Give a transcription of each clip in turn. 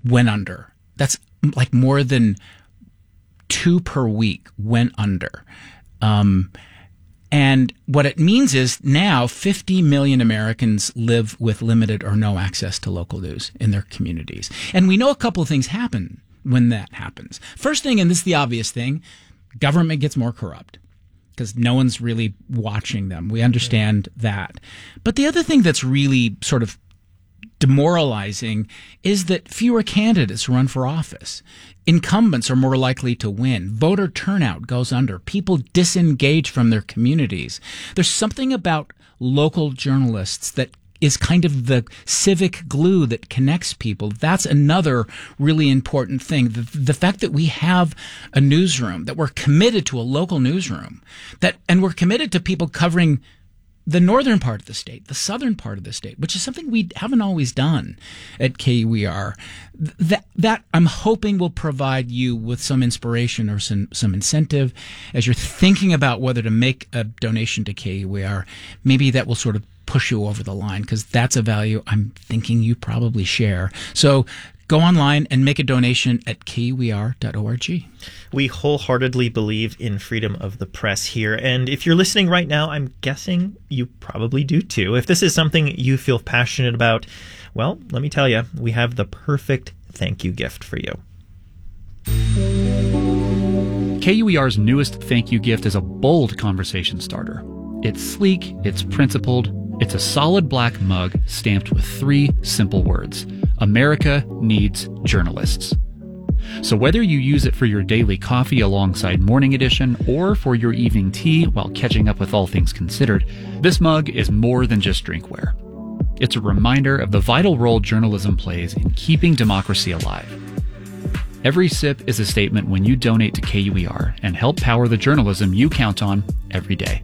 went under. That's like more than 2 per week went under. And what it means is now 50 million Americans live with limited or no access to local news in their communities. And we know a couple of things happen when that happens. First thing, and this is the obvious thing, government gets more corrupt because no one's really watching them. We understand that. But the other thing that's really sort of demoralizing is that fewer candidates run for office. Incumbents are more likely to win. Voter turnout goes under. People disengage from their communities. There's something about local journalists that is kind of the civic glue that connects people. That's another really important thing. The fact that we have a newsroom, that we're committed to a local newsroom, and we're committed to people covering the northern part of the state, the southern part of the state, which is something we haven't always done at KUER. That I'm hoping will provide you with some inspiration or some incentive as you're thinking about whether to make a donation to KUER. Maybe that will sort of push you over the line, because that's a value I'm thinking you probably share. So go online and make a donation at KUER.org. We wholeheartedly believe in freedom of the press here. And if you're listening right now, I'm guessing you probably do too. If this is something you feel passionate about, well, let me tell you, we have the perfect thank you gift for you. KUER's newest thank you gift is a bold conversation starter. It's sleek, it's principled, it's a solid black mug stamped with 3 simple words: America needs journalists. So whether you use it for your daily coffee alongside Morning Edition or for your evening tea while catching up with all things considered, this mug is more than just drinkware. It's a reminder of the vital role journalism plays in keeping democracy alive. Every sip is a statement when you donate to KUER and help power the journalism you count on every day.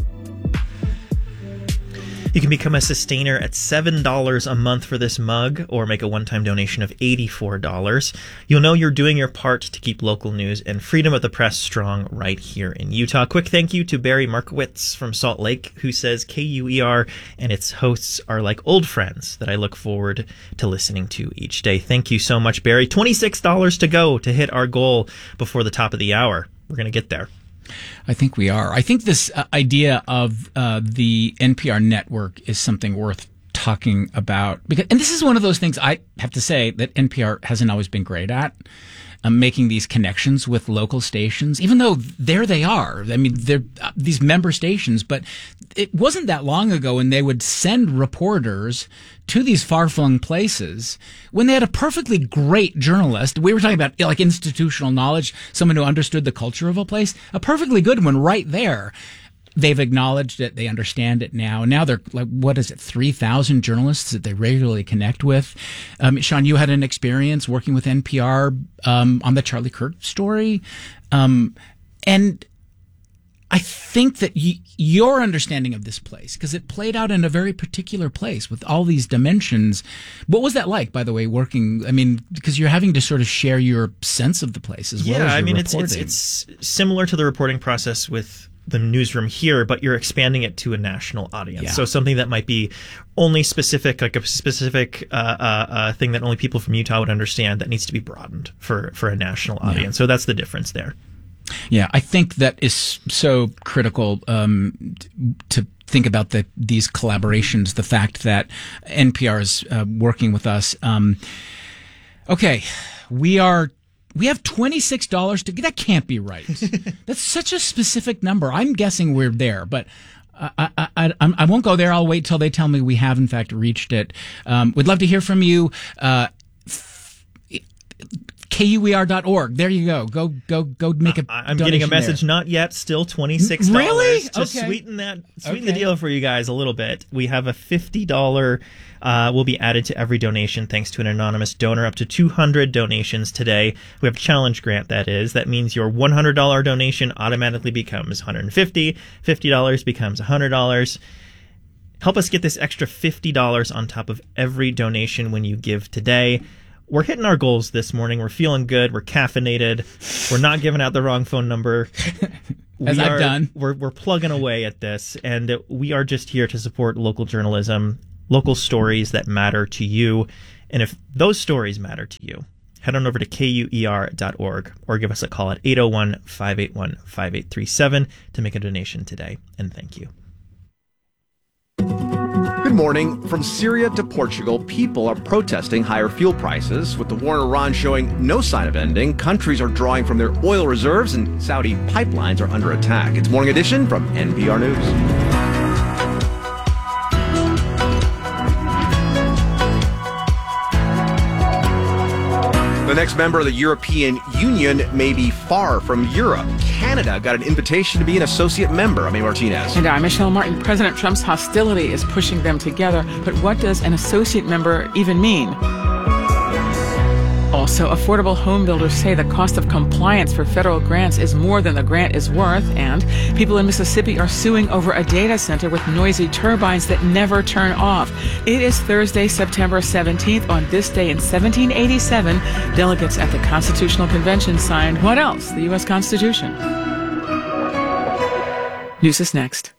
You can become a sustainer at $7 a month for this mug, or make a one-time donation of $84. You'll know you're doing your part to keep local news and freedom of the press strong right here in Utah. Quick thank you to Barry Markowitz from Salt Lake, who says KUER and its hosts are like old friends that I look forward to listening to each day. Thank you so much, Barry. $26 to go to hit our goal before the top of the hour. We're going to get there. I think we are. I think this idea of the NPR network is something worth talking about. And this is one of those things I have to say that NPR hasn't always been great at, making these connections with local stations, even though there they are. I mean, they're these member stations, but it wasn't that long ago when they would send reporters to these far-flung places when they had a perfectly great journalist. We were talking about like institutional knowledge, someone who understood the culture of a place, a perfectly good one right there. They've acknowledged it. They understand it now. And now they're like, 3,000 journalists that they regularly connect with. Sean, you had an experience working with NPR on the Charlie Kirk story. And I think that your understanding of this place, because it played out in a very particular place with all these dimensions. What was that like, by the way, working? I mean, because you're having to sort of share your sense of the place as well as your reporting. It's similar to the reporting process with the newsroom here, but you're expanding it to a national audience. Yeah. So something that might be only specific, like a specific thing that only people from Utah would understand, that needs to be broadened for a national audience. Yeah. So that's the difference there. Yeah, I think that is so critical to think about these collaborations, the fact that NPR is working with us. Okay, we have $26 to. That can't be right. That's such a specific number. I'm guessing we're there, but I won't go there. I'll wait till they tell me we have in fact reached it. We'd love to hear from you. KUER.org. There you go. Go make a I'm getting a message. There. Not yet. Still $26. Really? To sweeten the deal for you guys a little bit. We have a $50 will be added to every donation thanks to an anonymous donor. Up to 200 donations today. We have a challenge grant, that is. That means your $100 donation automatically becomes $150. $50 becomes $100. Help us get this extra $50 on top of every donation when you give today. We're hitting our goals this morning. We're feeling good. We're caffeinated. We're not giving out the wrong phone number. As I've done. We're plugging away at this, and we are just here to support local journalism, local stories that matter to you, And if those stories matter to you, head on over to kuer.org or give us a call at 801-581-5837 to make a donation today. And thank you. Good morning. From Syria to Portugal, people are protesting higher fuel prices. With the war in Iran showing no sign of ending, countries are drawing from their oil reserves and Saudi pipelines are under attack. It's Morning Edition from NPR News. The next member of the European Union may be far from Europe. Canada got an invitation to be an associate member. I'm Martinez. And I'm Michelle Martin. President Trump's hostility is pushing them together. But what does an associate member even mean? Also, affordable home builders say the cost of compliance for federal grants is more than the grant is worth, and people in Mississippi are suing over a data center with noisy turbines that never turn off. It is Thursday, September 17th. On this day in 1787, delegates at the Constitutional Convention signed what else? The U.S. Constitution. News is next.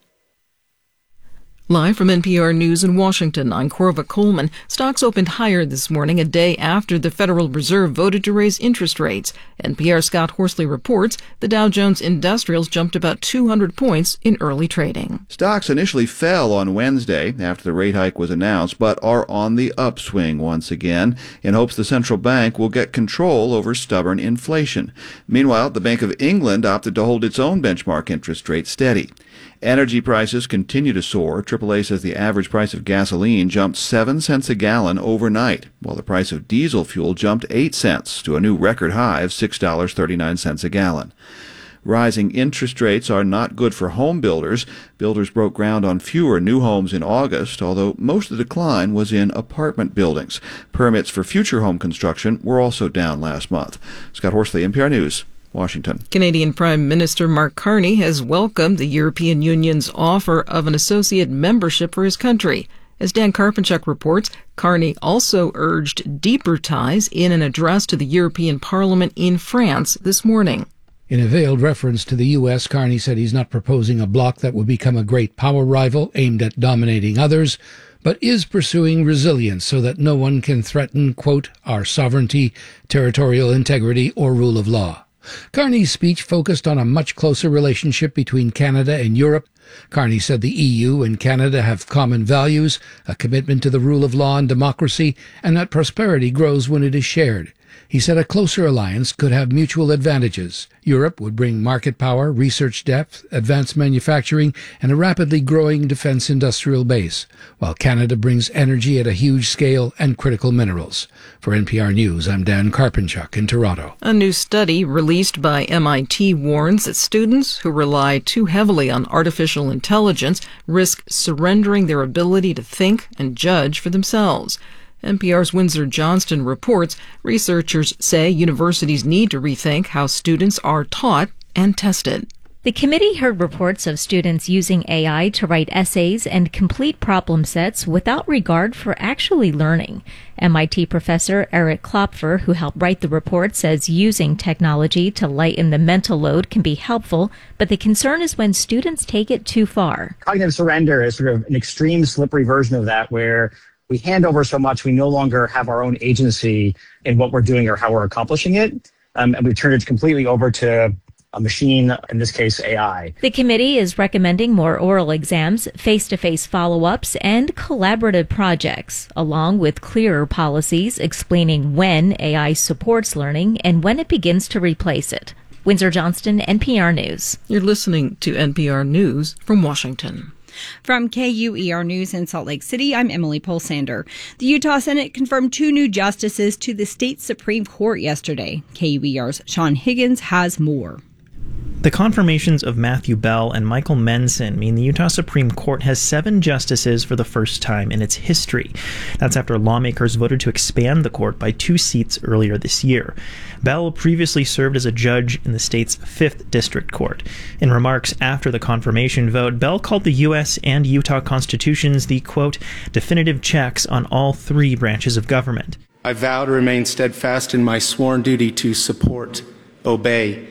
Live from NPR News in Washington, I'm Corva Coleman. Stocks opened higher this morning, a day after the Federal Reserve voted to raise interest rates. NPR's Scott Horsley reports the Dow Jones Industrials jumped about 200 points in early trading. Stocks initially fell on Wednesday after the rate hike was announced, but are on the upswing once again in hopes the central bank will get control over stubborn inflation. Meanwhile, the Bank of England opted to hold its own benchmark interest rate steady. Energy prices continue to soar. AAA says the average price of gasoline jumped 7 cents a gallon overnight, while the price of diesel fuel jumped 8 cents to a new record high of $6.39 a gallon. Rising interest rates are not good for home builders. Builders broke ground on fewer new homes in August, although most of the decline was in apartment buildings. Permits for future home construction were also down last month. Scott Horsley, NPR News, Washington. Canadian Prime Minister Mark Carney has welcomed the European Union's offer of an associate membership for his country. As Dan Karpenchuk reports, Carney also urged deeper ties in an address to the European Parliament in France this morning. In a veiled reference to the U.S., Carney said he's not proposing a bloc that would become a great power rival aimed at dominating others, but is pursuing resilience so that no one can threaten, quote, our sovereignty, territorial integrity, or rule of law. Carney's speech focused on a much closer relationship between Canada and Europe. Carney said the EU and Canada have common values, a commitment to the rule of law and democracy, and that prosperity grows when it is shared. He said a closer alliance could have mutual advantages. Europe would bring market power, research depth, advanced manufacturing, and a rapidly growing defense industrial base, while Canada brings energy at a huge scale and critical minerals. For NPR News, I'm Dan Karpenchuk in Toronto. A new study released by MIT warns that students who rely too heavily on artificial intelligence risk surrendering their ability to think and judge for themselves. NPR's Windsor Johnston reports researchers say universities need to rethink how students are taught and tested. The committee heard reports of students using AI to write essays and complete problem sets without regard for actually learning. MIT professor Eric Klopfer, who helped write the report, says using technology to lighten the mental load can be helpful, but the concern is when students take it too far. Cognitive surrender is sort of an extreme, slippery version of that where we hand over so much, we no longer have our own agency in what we're doing or how we're accomplishing it. And we've turned it completely over to a machine, in this case, AI. The committee is recommending more oral exams, face-to-face follow-ups, and collaborative projects, along with clearer policies explaining when AI supports learning and when it begins to replace it. Windsor Johnston, NPR News. You're listening to NPR News from Washington. From KUER News in Salt Lake City, I'm Emily Polsander. The Utah Senate confirmed 2 new justices to the state Supreme Court yesterday. KUER's Sean Higgins has more. The confirmations of Matthew Bell and Michael Menson mean the Utah Supreme Court has 7 justices for the first time in its history. That's after lawmakers voted to expand the court by 2 seats earlier this year. Bell previously served as a judge in the state's 5th District Court. In remarks after the confirmation vote, Bell called the U.S. and Utah constitutions the, quote, definitive checks on all 3 branches of government. I vow to remain steadfast in my sworn duty to support, obey,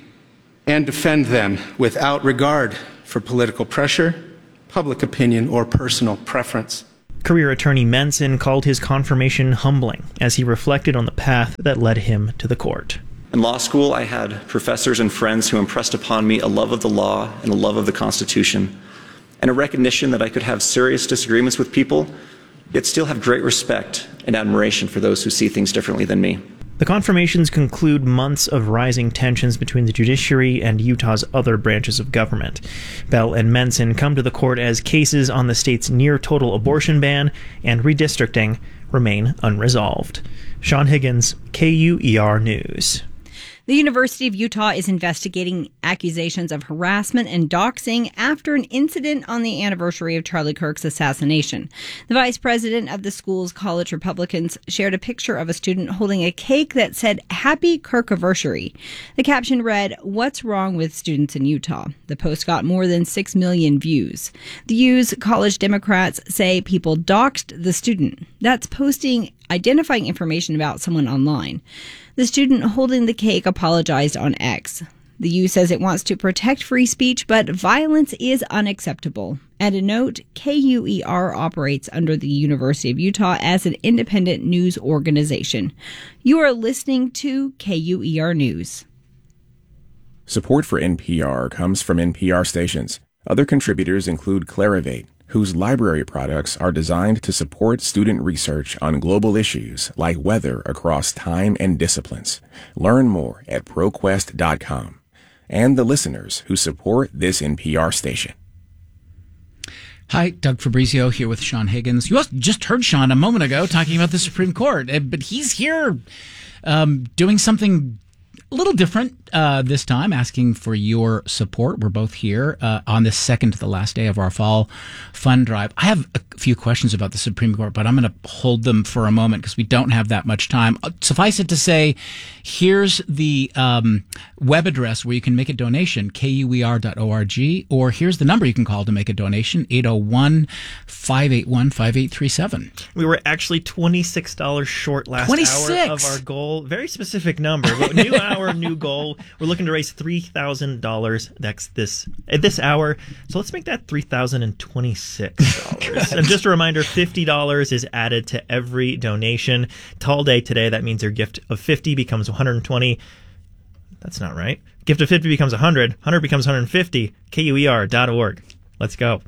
and defend them without regard for political pressure, public opinion, or personal preference. Career attorney Menson called his confirmation humbling as he reflected on the path that led him to the court. In law school, I had professors and friends who impressed upon me a love of the law and a love of the Constitution, and a recognition that I could have serious disagreements with people, yet still have great respect and admiration for those who see things differently than me. The confirmations conclude months of rising tensions between the judiciary and Utah's other branches of government. Bell and Menson come to the court as cases on the state's near-total abortion ban and redistricting remain unresolved. Sean Higgins, KUER News. The University of Utah is investigating accusations of harassment and doxing after an incident on the anniversary of Charlie Kirk's assassination. The vice president of the school's college Republicans shared a picture of a student holding a cake that said, "Happy Kirkiversary." The caption read, "What's wrong with students in Utah?" The post got more than 6 million views. The U's college Democrats say people doxed the student. That's posting identifying information about someone online. The student holding the cake apologized on X. The U says it wants to protect free speech, but violence is unacceptable. And a note, KUER operates under the University of Utah as an independent news organization. You are listening to KUER News. Support for NPR comes from NPR stations. Other contributors include Clarivate, whose library products are designed to support student research on global issues like weather across time and disciplines. Learn more at ProQuest.com. And the listeners who support this NPR station. Hi, Doug Fabrizio here with Sean Higgins. You just heard Sean a moment ago talking about the Supreme Court, but he's here doing something a little different this time, asking for your support. We're both here on the second to the last day of our fall fund drive. I have a few questions about the Supreme Court, but I'm going to hold them for a moment because we don't have that much time. Suffice it to say, here's the web address where you can make a donation, kuer.org, or here's the number you can call to make a donation, 801-581-5837. We were actually $26 short last 26 hour of our goal. Very specific number. New hour, new goal. We're looking to raise $3,000 at this hour. So let's make that $3,026. And just a reminder, $50 is added to every donation. Tall day today. That means your gift of $50 becomes $120. That's not right. Gift of $50 becomes $100. $100 becomes $150. KUER.org. Let's go.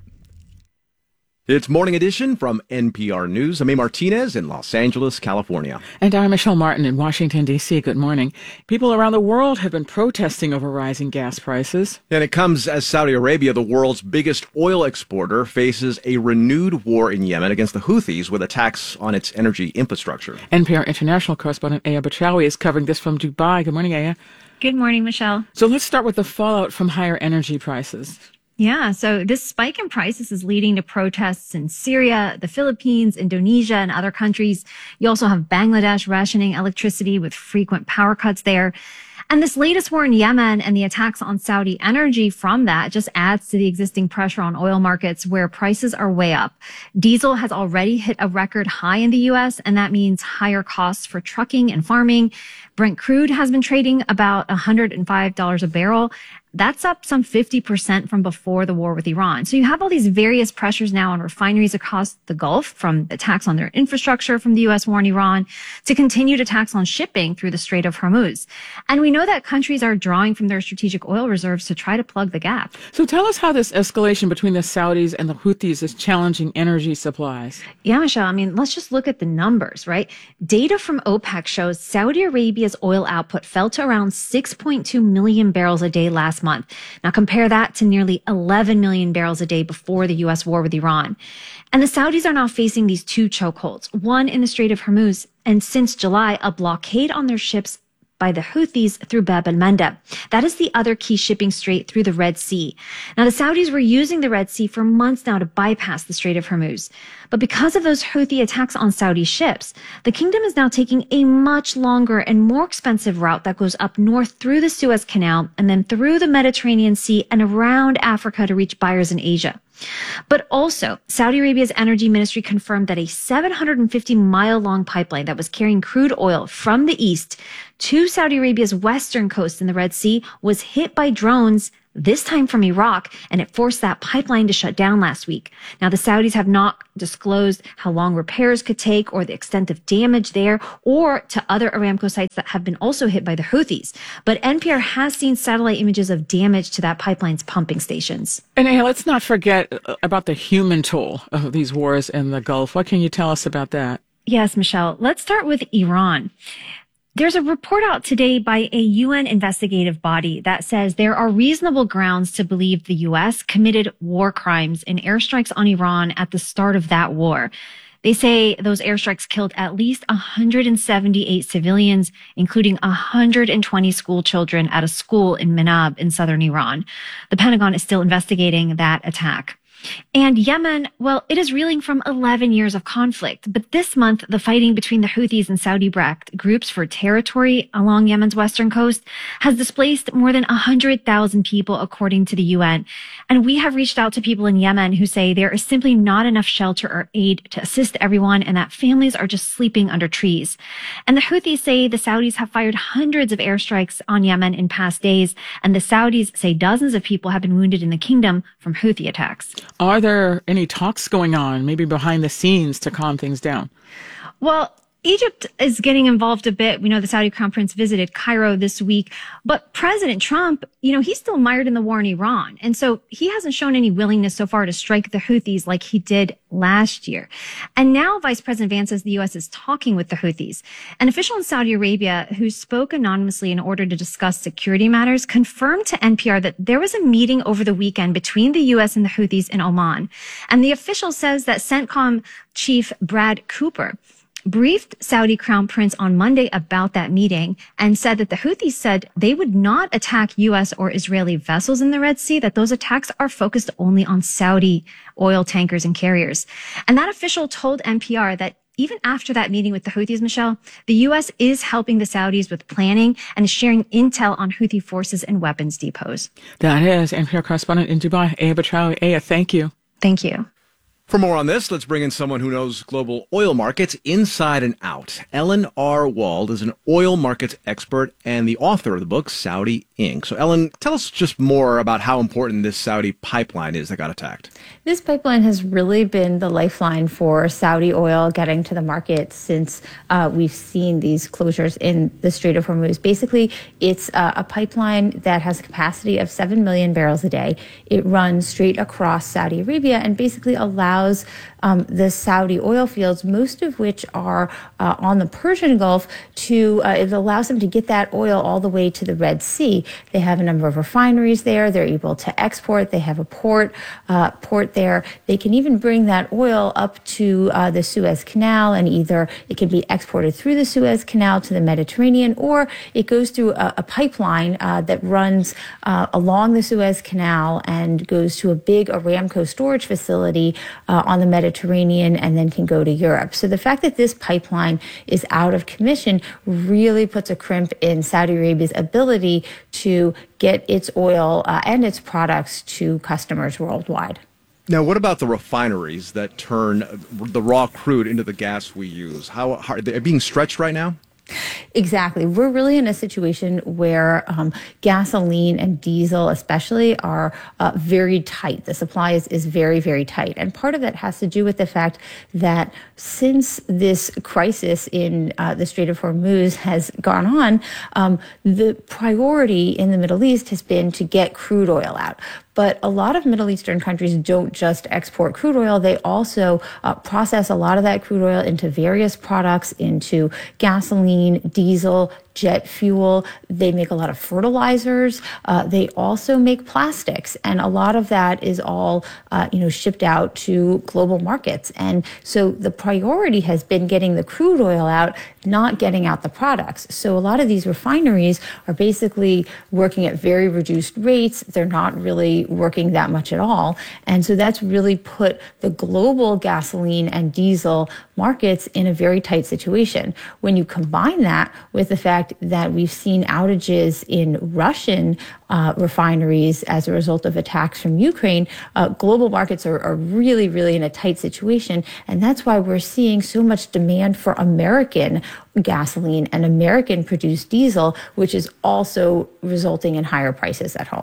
It's Morning Edition from NPR News. I'm A. Martinez in Los Angeles, California. And I'm Michelle Martin in Washington, D.C. Good morning. People around the world have been protesting over rising gas prices. And it comes as Saudi Arabia, the world's biggest oil exporter, faces a renewed war in Yemen against the Houthis with attacks on its energy infrastructure. NPR international correspondent Aya Bachawi is covering this from Dubai. Good morning, Aya. Good morning, Michelle. So let's start with the fallout from higher energy prices. Yeah, so this spike in prices is leading to protests in Syria, the Philippines, Indonesia, and other countries. You also have Bangladesh rationing electricity with frequent power cuts there. And this latest war in Yemen and the attacks on Saudi energy from that just adds to the existing pressure on oil markets where prices are way up. Diesel has already hit a record high in the U.S., and that means higher costs for trucking and farming. Brent crude has been trading about $105 a barrel. That's up some 50% from before the war with Iran. So you have all these various pressures now on refineries across the Gulf, from attacks on their infrastructure from the U.S. war in Iran to continued attacks on shipping through the Strait of Hormuz. And we know that countries are drawing from their strategic oil reserves to try to plug the gap. So tell us how this escalation between the Saudis and the Houthis is challenging energy supplies. Yeah, Michelle, I mean, let's just look at the numbers, right? Data from OPEC shows Saudi Arabia's oil output fell to around 6.2 million barrels a day last month. Now compare that to nearly 11 million barrels a day before the U.S. war with Iran. And the Saudis are now facing these two chokeholds, one in the Strait of Hormuz, and since July, a blockade on their ships by the Houthis through Bab el-Mandeb. That is the other key shipping strait through the Red Sea. Now, the Saudis were using the Red Sea for months now to bypass the Strait of Hormuz. But because of those Houthi attacks on Saudi ships, the kingdom is now taking a much longer and more expensive route that goes up north through the Suez Canal and then through the Mediterranean Sea and around Africa to reach buyers in Asia. But also, Saudi Arabia's energy ministry confirmed that a 750-mile-long pipeline that was carrying crude oil from the east to Saudi Arabia's western coast in the Red Sea was hit by drones this time from Iraq, and it forced that pipeline to shut down last week. Now, the Saudis have not disclosed how long repairs could take or the extent of damage there or to other Aramco sites that have been also hit by the Houthis. But NPR has seen satellite images of damage to that pipeline's pumping stations. And hey, let's not forget about the human toll of these wars in the Gulf. What can you tell us about that? Yes, Michelle. Let's start with Iran. There's a report out today by a UN investigative body that says there are reasonable grounds to believe the U.S. committed war crimes in airstrikes on Iran at the start of that war. They say those airstrikes killed at least 178 civilians, including 120 school children at a school in Manab in southern Iran. The Pentagon is still investigating that attack. And Yemen, well, it is reeling from 11 years of conflict. But this month, the fighting between the Houthis and Saudi-backed groups for territory along Yemen's western coast has displaced more than 100,000 people, according to the UN. And we have reached out to people in Yemen who say there is simply not enough shelter or aid to assist everyone and that families are just sleeping under trees. And the Houthis say the Saudis have fired hundreds of airstrikes on Yemen in past days. And the Saudis say dozens of people have been wounded in the kingdom from Houthi attacks. Are there any talks going on, maybe behind the scenes, to calm things down? Well, Egypt is getting involved a bit. We know the Saudi crown prince visited Cairo this week, but President Trump, he's still mired in the war in Iran. And so he hasn't shown any willingness so far to strike the Houthis like he did last year. And now Vice President Vance says the U.S. is talking with the Houthis. An official in Saudi Arabia who spoke anonymously in order to discuss security matters confirmed to NPR that there was a meeting over the weekend between the U.S. and the Houthis in Oman. And the official says that CENTCOM chief Brad Cooper briefed Saudi Crown Prince on Monday about that meeting and said that the Houthis said they would not attack U.S. or Israeli vessels in the Red Sea, that those attacks are focused only on Saudi oil tankers and carriers. And that official told NPR that even after that meeting with the Houthis, Michelle, the U.S. is helping the Saudis with planning and is sharing intel on Houthi forces and weapons depots. That is NPR correspondent in Dubai, Aya Batrawi. Aya, thank you. Thank you. For more on this, let's bring in someone who knows global oil markets inside and out. Ellen R. Wald is an oil markets expert and the author of the book Saudi Inc. So, Ellen, tell us just more about how important this Saudi pipeline is that got attacked. This pipeline has really been the lifeline for Saudi oil getting to the market since we've seen these closures in the Strait of Hormuz. Basically, it's a pipeline that has a capacity of 7 million barrels a day. It runs straight across Saudi Arabia and basically allows the Saudi oil fields, most of which are on the Persian Gulf, it allows them to get that oil all the way to the Red Sea. They have a number of refineries there. They're able to export. They have a port there. They can even bring that oil up to the Suez Canal, and either it can be exported through the Suez Canal to the Mediterranean, or it goes through a pipeline that runs along the Suez Canal and goes to a big Aramco storage facility on the Mediterranean and then can go to Europe. So the fact that this pipeline is out of commission really puts a crimp in Saudi Arabia's ability to get its oil and its products to customers worldwide. Now, what about the refineries that turn the raw crude into the gas we use? How are they being stretched right now? Exactly. We're really in a situation where gasoline and diesel especially are very tight. The supply is very, very tight. And part of that has to do with the fact that since this crisis in the Strait of Hormuz has gone on, the priority in the Middle East has been to get crude oil out. But a lot of Middle Eastern countries don't just export crude oil. They also process a lot of that crude oil into various products, into gasoline, diesel, jet fuel. They make a lot of fertilizers. They also make plastics. And a lot of that is all, shipped out to global markets. And so the priority has been getting the crude oil out, not getting out the products. So a lot of these refineries are basically working at very reduced rates. They're not really working that much at all. And so that's really put the global gasoline and diesel markets in a very tight situation. When you combine that with the fact that we've seen outages in Russian refineries as a result of attacks from Ukraine, global markets are really, really in a tight situation. And that's why we're seeing so much demand for American gasoline and American produced diesel, which is also resulting in higher prices at home.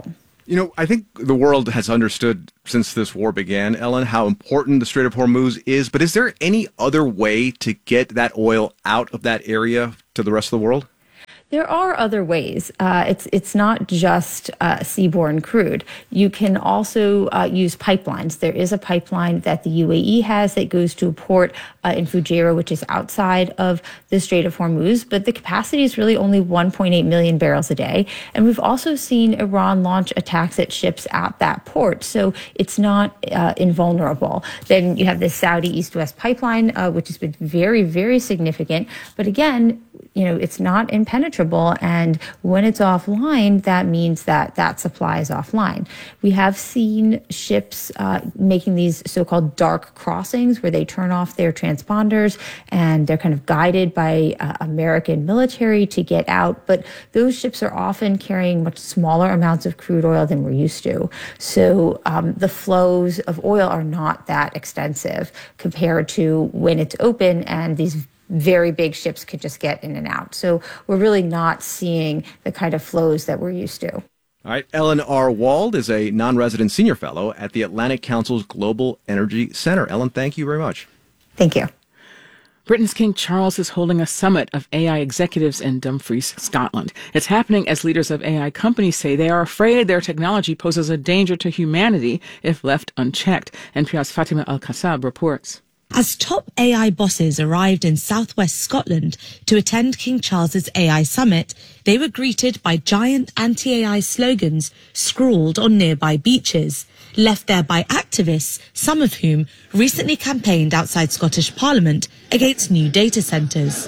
You know, I think the world has understood since this war began, Ellen, how important the Strait of Hormuz is. But is there any other way to get that oil out of that area to the rest of the world? There are other ways. It's not just seaborne crude. You can also use pipelines. There is a pipeline that the UAE has that goes to a port in Fujairah, which is outside of the Strait of Hormuz, but the capacity is really only 1.8 million barrels a day. And we've also seen Iran launch attacks at ships at that port, so it's not invulnerable. Then you have the Saudi East-West pipeline, which has been very, very significant. But again, it's not impenetrable. And when it's offline, that means that that supply is offline. We have seen ships making these so-called dark crossings where they turn off their transponders and they're kind of guided by American military to get out. But those ships are often carrying much smaller amounts of crude oil than we're used to. So the flows of oil are not that extensive compared to when it's open and these very big ships could just get in and out. So we're really not seeing the kind of flows that we're used to. All right. Ellen R. Wald is a non-resident senior fellow at the Atlantic Council's Global Energy Center. Ellen, thank you very much. Thank you. Britain's King Charles is holding a summit of AI executives in Dumfries, Scotland. It's happening as leaders of AI companies say they are afraid their technology poses a danger to humanity if left unchecked. NPR's Fatima Al-Kassab reports. As top AI bosses arrived in southwest Scotland to attend King Charles's AI summit, they were greeted by giant anti-AI slogans scrawled on nearby beaches, left there by activists, some of whom recently campaigned outside Scottish Parliament against new data centres.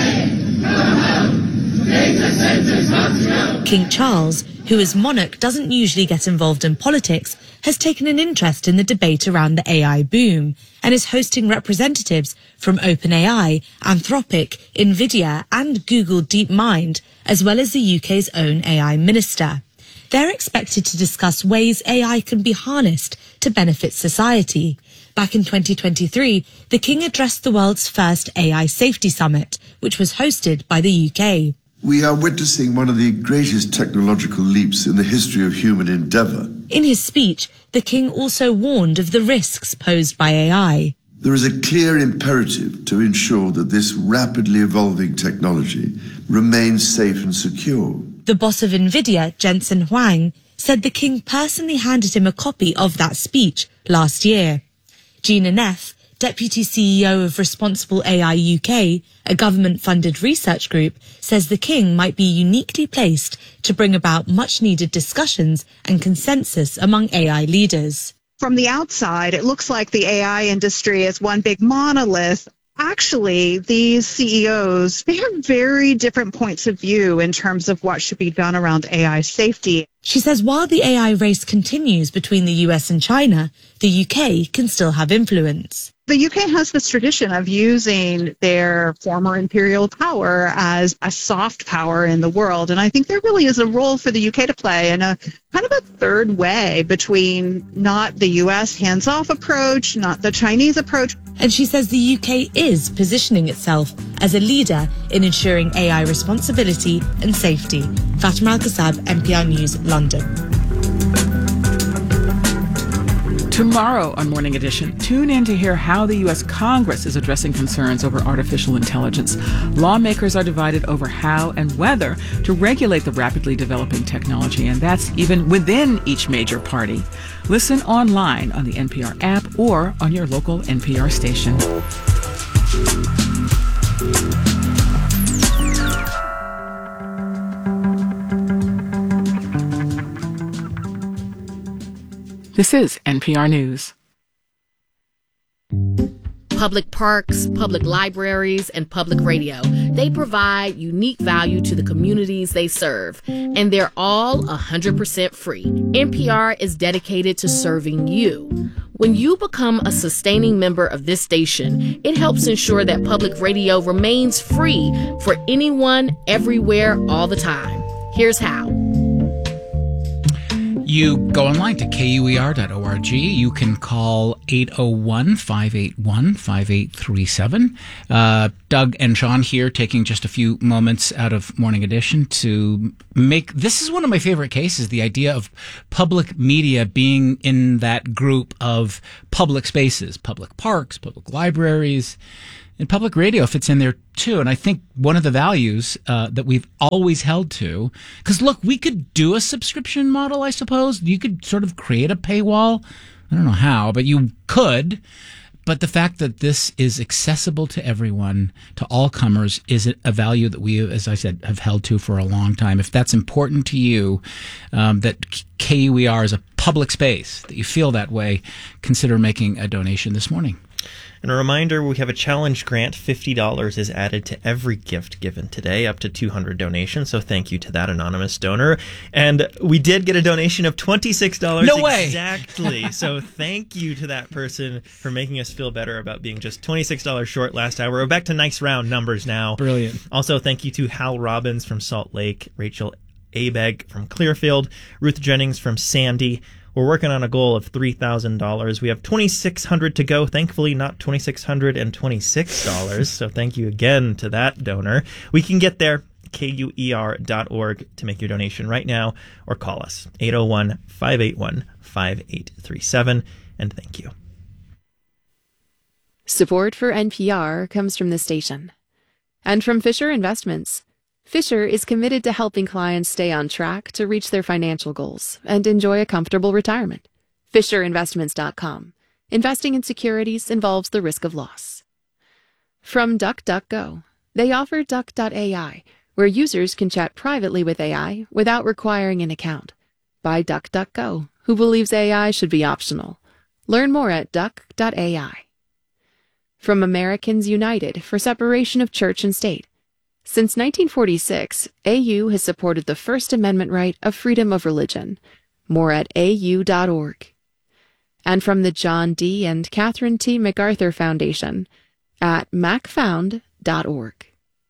King Charles, who as monarch doesn't usually get involved in politics, has taken an interest in the debate around the AI boom and is hosting representatives from OpenAI, Anthropic, Nvidia and Google DeepMind, as well as the UK's own AI minister. They're expected to discuss ways AI can be harnessed to benefit society. Back in 2023, the King addressed the world's first AI Safety Summit, which was hosted by the UK. We are witnessing one of the greatest technological leaps in the history of human endeavour. In his speech, the King also warned of the risks posed by AI. There is a clear imperative to ensure that this rapidly evolving technology remains safe and secure. The boss of Nvidia, Jensen Huang, said the King personally handed him a copy of that speech last year. Gina Neff, Deputy CEO of Responsible AI UK, a government-funded research group, says the King might be uniquely placed to bring about much-needed discussions and consensus among AI leaders. From the outside, it looks like the AI industry is one big monolith. Actually, these CEOs, they have very different points of view in terms of what should be done around AI safety. She says while the AI race continues between the US and China, the UK can still have influence. The UK has this tradition of using their former imperial power as a soft power in the world. And I think there really is a role for the UK to play in a kind of a third way between not the US hands-off approach, not the Chinese approach. And she says the UK is positioning itself as a leader in ensuring AI responsibility and safety. Fatima Al-Kassab, NPR News, London. Tomorrow on Morning Edition, tune in to hear how the U.S. Congress is addressing concerns over artificial intelligence. Lawmakers are divided over how and whether to regulate the rapidly developing technology, and that's even within each major party. Listen online on the NPR app or on your local NPR station. This is NPR News. Public parks, public libraries, and public radio. They provide unique value to the communities they serve, and they're all 100% free. NPR is dedicated to serving you. When you become a sustaining member of this station, it helps ensure that public radio remains free for anyone, everywhere, all the time. Here's how. You go online to kuer.org. You can call 801-581-5837. Doug and Sean here taking just a few moments out of Morning Edition to make, this is one of my favorite cases, the idea of public media being in that group of public spaces, public parks, public libraries, and public radio fits in there too. And I think one of the values that we've always held to, because look, we could do a subscription model, I suppose. You could sort of create a paywall. I don't know how, but you could. But the fact that this is accessible to everyone, to all comers, is a value that we, as I said, have held to for a long time. If that's important to you, that KUER is a public space, that you feel that way, consider making a donation this morning. And a reminder, we have a challenge grant. $50 is added to every gift given today, up to 200 donations. So thank you to that anonymous donor. And we did get a donation of $26. No way! Exactly. So thank you to that person for making us feel better about being just $26 short last hour. We're back to nice round numbers now. Brilliant. Also, thank you to Hal Robbins from Salt Lake, Rachel Abeg from Clearfield, Ruth Jennings from Sandy. We're working on a goal of $3,000. We have $2,600 to go. Thankfully, not $2,626. So thank you again to that donor. We can get there. KUER.org to make your donation right now, or call us 801-581-5837. And thank you. Support for NPR comes from the station and from Fisher Investments. Fisher is committed to helping clients stay on track to reach their financial goals and enjoy a comfortable retirement. FisherInvestments.com. Investing in securities involves the risk of loss. From DuckDuckGo. They offer Duck.ai, where users can chat privately with AI without requiring an account. By DuckDuckGo, who believes AI should be optional. Learn more at Duck.ai. From Americans United for separation of church and state. Since 1946, AU has supported the First Amendment right of freedom of religion. More at au.org. And from the John D. and Catherine T. MacArthur Foundation at macfound.org.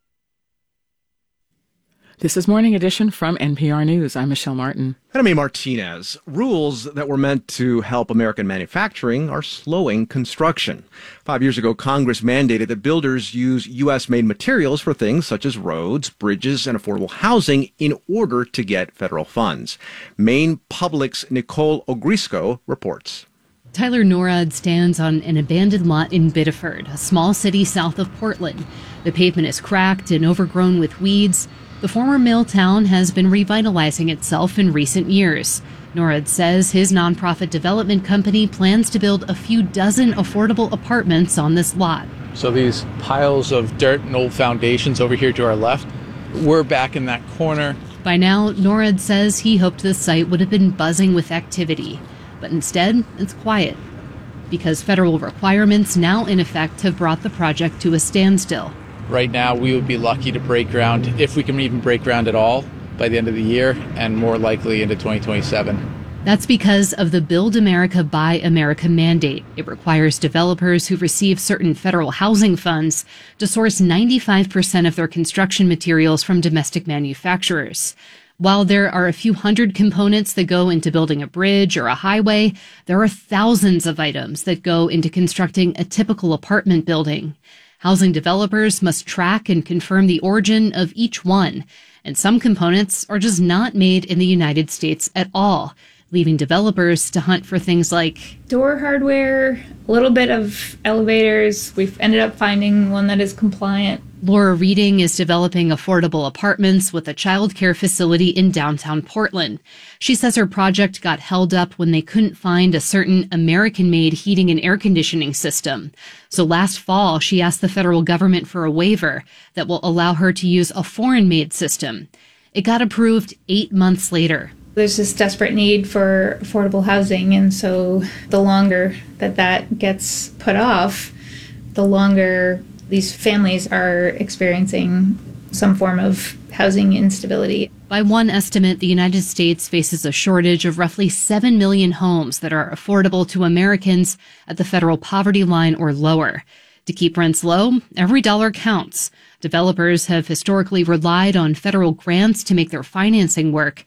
This is Morning Edition from NPR News. I'm Michelle Martin. And I'm A. Martinez. Rules that were meant to help American manufacturing are slowing construction. 5 years ago, Congress mandated that builders use U.S.-made materials for things such as roads, bridges, and affordable housing in order to get federal funds. Maine Public's Nicole Ogrisco reports. Tyler Norad stands on an abandoned lot in Biddeford, a small city south of Portland. The pavement is cracked and overgrown with weeds. The former mill town has been revitalizing itself in recent years. Norad says his nonprofit development company plans to build a few dozen affordable apartments on this lot. So these piles of dirt and old foundations over here to our left, we're back in that corner. By now, Norad says he hoped the site would have been buzzing with activity. But instead, it's quiet. Because federal requirements now in effect have brought the project to a standstill. Right now, we would be lucky to break ground, if we can even break ground at all, by the end of the year, and more likely into 2027. That's because of the Build America, Buy America mandate. It requires developers who receive certain federal housing funds to source 95% of their construction materials from domestic manufacturers. While there are a few hundred components that go into building a bridge or a highway, there are thousands of items that go into constructing a typical apartment building. Housing developers must track and confirm the origin of each one, and some components are just not made in the United States at all, leaving developers to hunt for things like door hardware, a little bit of elevators. We've ended up finding one that is compliant. Laura Reading is developing affordable apartments with a childcare facility in downtown Portland. She says her project got held up when they couldn't find a certain American-made heating and air conditioning system. So last fall, she asked the federal government for a waiver that will allow her to use a foreign-made system. It got approved 8 months later. There's this desperate need for affordable housing, and so the longer that gets put off, the longer these families are experiencing some form of housing instability. By one estimate, the United States faces a shortage of roughly 7 million homes that are affordable to Americans at the federal poverty line or lower. To keep rents low, every dollar counts. Developers have historically relied on federal grants to make their financing work.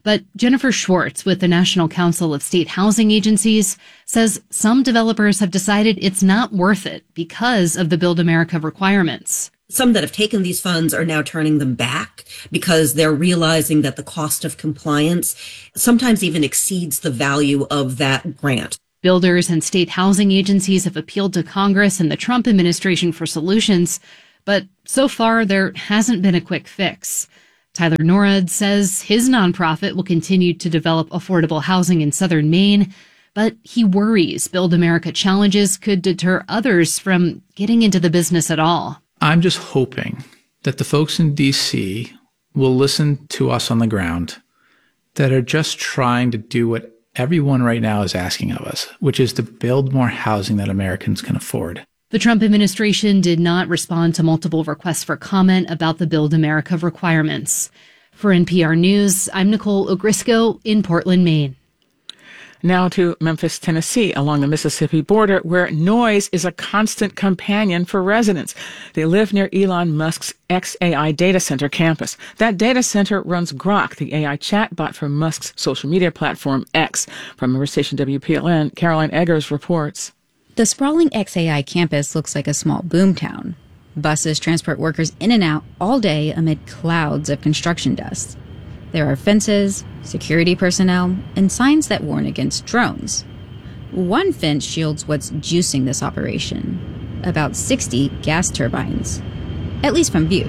But Jennifer Schwartz with the National Council of State Housing Agencies says some developers have decided it's not worth it because of the Build America requirements. Some that have taken these funds are now turning them back because they're realizing that the cost of compliance sometimes even exceeds the value of that grant. Builders and state housing agencies have appealed to Congress and the Trump administration for solutions, but so far there hasn't been a quick fix. Tyler Norad says his nonprofit will continue to develop affordable housing in southern Maine, but he worries Build America challenges could deter others from getting into the business at all. I'm just hoping that the folks in D.C. will listen to us on the ground that are just trying to do what everyone right now is asking of us, which is to build more housing that Americans can afford. The Trump administration did not respond to multiple requests for comment about the Build America requirements. For NPR News, I'm Nicole Ogrisco in Portland, Maine. Now to Memphis, Tennessee, along the Mississippi border, where noise is a constant companion for residents. They live near Elon Musk's xAI data center campus. That data center runs Grok, the AI chatbot for Musk's social media platform X. From member station WPLN, Caroline Eggers reports. The sprawling xAI campus looks like a small boomtown. Buses transport workers in and out all day amid clouds of construction dust. There are fences, security personnel, and signs that warn against drones. One fence shields what's juicing this operation, about 60 gas turbines, at least from view.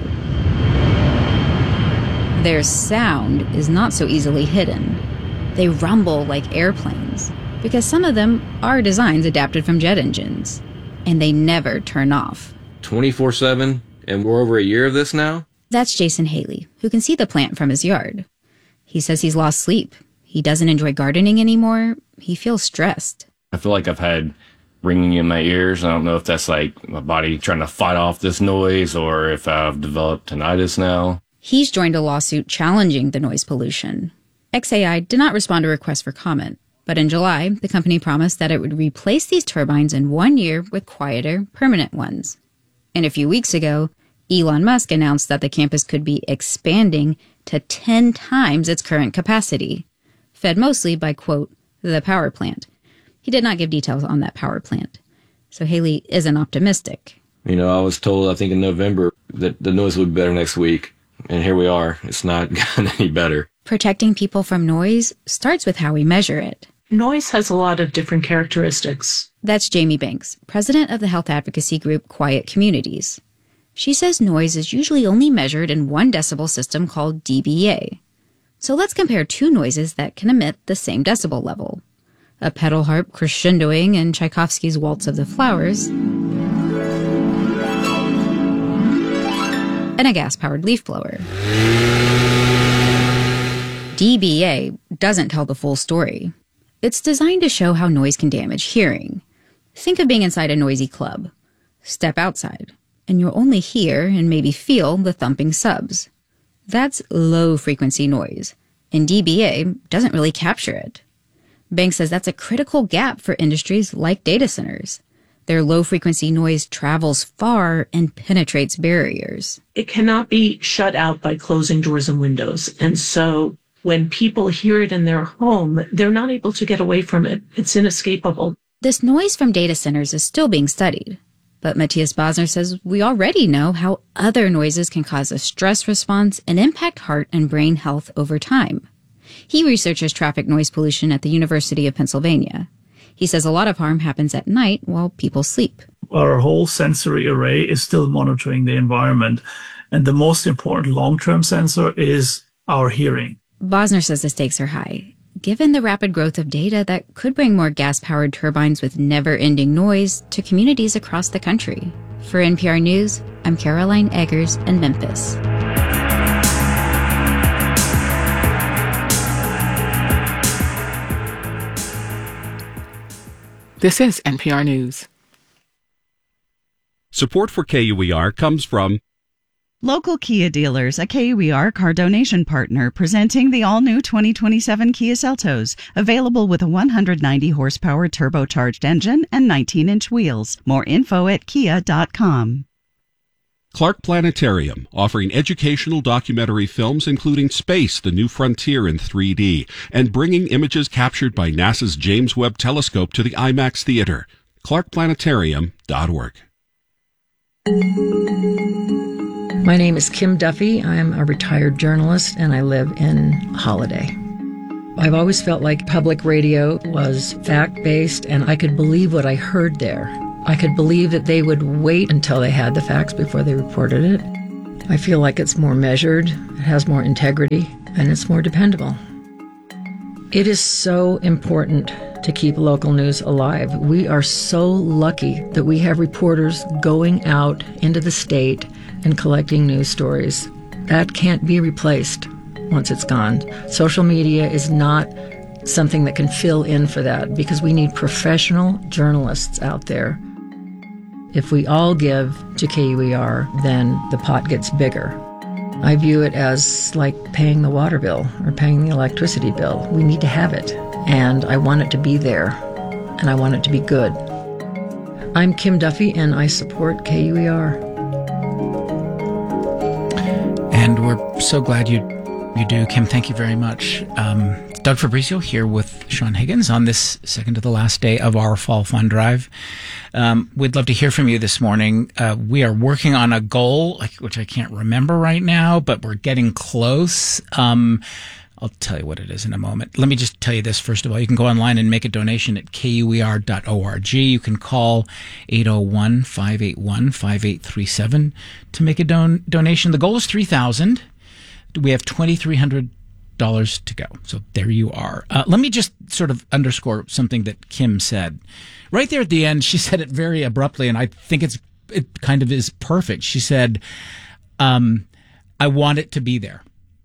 Their sound is not so easily hidden. They rumble like airplanes, because some of them are designs adapted from jet engines, and they never turn off. 24/7, and we're over a year of this now? That's Jason Haley, who can see the plant from his yard. He says he's lost sleep. He doesn't enjoy gardening anymore. He feels stressed. I feel like I've had ringing in my ears. I don't know if that's like my body trying to fight off this noise or if I've developed tinnitus now. He's joined a lawsuit challenging the noise pollution. xAI did not respond to requests for comment, but in July, the company promised that it would replace these turbines in 1 year with quieter, permanent ones. And a few weeks ago, Elon Musk announced that the campus could be expanding to 10 times its current capacity, fed mostly by, quote, the power plant. He did not give details on that power plant. So Haley isn't optimistic. You know, I was told, I think in November, that the noise would be better next week. And here we are. It's not gotten any better. Protecting people from noise starts with how we measure it. Noise has a lot of different characteristics. That's Jamie Banks, president of the health advocacy group Quiet Communities. She says noise is usually only measured in 1 decibel system called dBA. So let's compare 2 noises that can emit the same decibel level. A pedal harp crescendoing in Tchaikovsky's Waltz of the Flowers, and a gas-powered leaf blower. dBA doesn't tell the full story. It's designed to show how noise can damage hearing. Think of being inside a noisy club. Step outside, and you'll only hear and maybe feel the thumping subs. That's low-frequency noise, and dBA doesn't really capture it. Banks says that's a critical gap for industries like data centers. Their low-frequency noise travels far and penetrates barriers. It cannot be shut out by closing doors and windows, and so when people hear it in their home, they're not able to get away from it. It's inescapable. This noise from data centers is still being studied. But Matthias Bosner says we already know how other noises can cause a stress response and impact heart and brain health over time. He researches traffic noise pollution at the University of Pennsylvania. He says a lot of harm happens at night while people sleep. Our whole sensory array is still monitoring the environment. And the most important long-term sensor is our hearing. Bosner says the stakes are high, given the rapid growth of data that could bring more gas-powered turbines with never-ending noise to communities across the country. For NPR News, I'm Caroline Eggers in Memphis. This is NPR News. Support for KUER comes from Local Kia dealers, a KUER car donation partner, presenting the all-new 2027 Kia Seltos, available with a 190-horsepower turbocharged engine and 19-inch wheels. More info at kia.com. Clark Planetarium, offering educational documentary films including Space, the New Frontier in 3D, and bringing images captured by NASA's James Webb Telescope to the IMAX Theater. clarkplanetarium.org. My name is Kim Duffy. I'm a retired journalist, and I live in Holiday. I've always felt like public radio was fact-based, and I could believe what I heard there. I could believe that they would wait until they had the facts before they reported it. I feel like it's more measured, it has more integrity, and it's more dependable. It is so important to keep local news alive. We are so lucky that we have reporters going out into the state and collecting news stories. That can't be replaced once it's gone. Social media is not something that can fill in for that because we need professional journalists out there. If we all give to KUER, then the pot gets bigger. I view it as like paying the water bill or paying the electricity bill. We need to have it, and I want it to be there, and I want it to be good. I'm Kim Duffy, and I support KUER. And we're so glad you do, Kim. Thank you very much. Doug Fabrizio here with Sean Higgins on this second to the last day of our Fall Fund Drive. We'd love to hear from you this morning. We are working on a goal, which I can't remember right now, but we're getting close. I'll tell you what it is in a moment. Let me just tell you this first of all. You can go online and make a donation at kuer.org. You can call 801-581-5837 to make a donation. The goal is $3,000. We have $2,300 to go. So there you are. Let me just sort of underscore something that Kim said. Right there at the end, she said it very abruptly, and I think it kind of is perfect. She said, I want it to be there.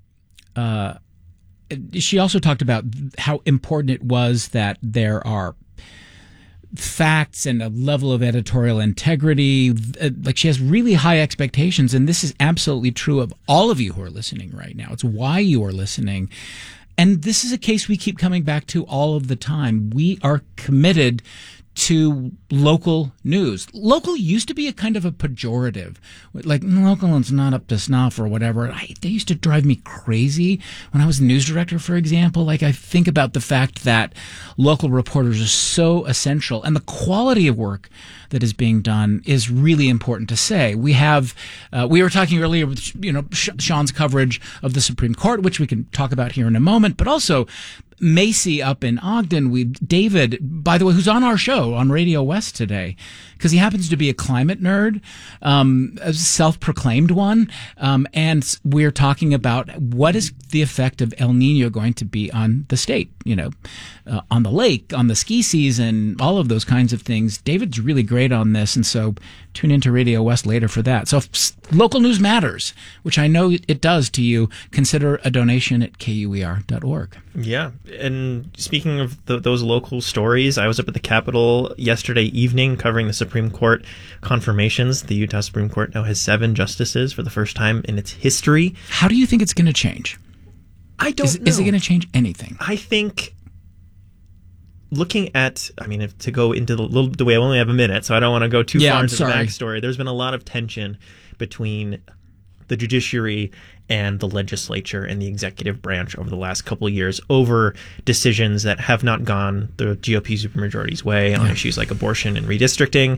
She also talked about how important it was that there are facts and a level of editorial integrity. Like, she has really high expectations, and this is absolutely true of all of you who are listening right now. It's why you are listening. And this is a case we keep coming back to all of the time. We are committed to local news. Local used to be a kind of a pejorative, like local is not up to snuff or whatever. They used to drive me crazy when I was news director, for example. Like, I think about the fact that local reporters are so essential, and the quality of work that is being done is really important to say. We have, we were talking earlier with, Sean's coverage of the Supreme Court, which we can talk about here in a moment, but also Macy up in Ogden. David, by the way, who's on our show on Radio West today, because he happens to be a climate nerd, a self-proclaimed one, and we're talking about what is the effect of El Nino going to be on the state, on the lake, on the ski season, all of those kinds of things. David's really great on this, and so tune into Radio West later for that. So if local news matters, which I know it does to you, consider a donation at kuer.org. Yeah, and speaking of those local stories, I was up at the Capitol yesterday evening covering the Supreme Court confirmations. The Utah Supreme Court now has 7 justices for the first time in its history. How do you think it's going to change? I don't know. Is it going to change anything? I think looking at, to go into the way I only have a minute, so I don't want to go too far into the backstory. There's been a lot of tension between the judiciary and the legislature and the executive branch over the last couple of years over decisions that have not gone the GOP supermajority's way on issues like abortion and redistricting.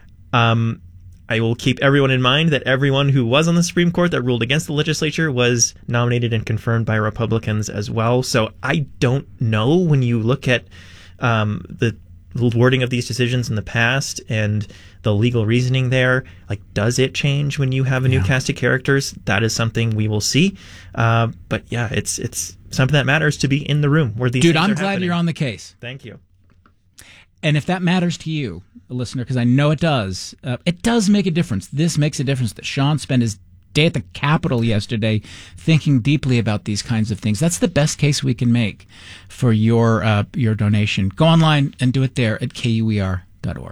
I will keep everyone in mind that everyone who was on the Supreme Court that ruled against the legislature was nominated and confirmed by Republicans as well. So I don't know, when you look at the wording of these decisions in the past and the legal reasoning there, like, does it change when you have a new cast of characters? That is something we will see. But yeah, it's something that matters to be in the room where these things are I'm happening. glad you're on the case. Thank you. And if that matters to you, a listener, because I know it does make a difference. This makes a difference that Sean spent his day at the Capitol yesterday thinking deeply about these kinds of things. That's the best case we can make for your donation. Go online and do it there at kuer.org.